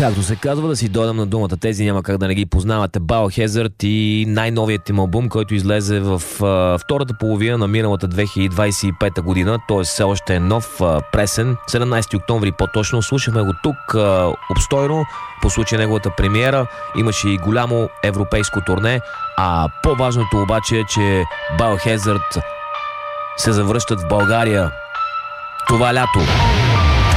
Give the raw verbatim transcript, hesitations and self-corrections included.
Както се казва, да си дойдем на думата. Тези няма как да не ги познавате. Biohazard и най-новият им албум, който излезе в а, втората половина на миналата две хиляди двадесет и пета година. Т.е. все още е нов, а, пресен. седемнадесети октомври по-точно. Слушахме го тук а, обстойно по случай неговата премиера. Имаше и голямо европейско турне. А по-важното обаче е, че Biohazard се завръщат в България това лято.